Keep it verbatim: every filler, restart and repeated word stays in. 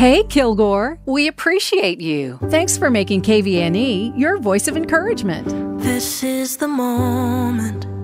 Hey, Kilgore. We appreciate you. Thanks for making K V N E your voice of encouragement. This is the moment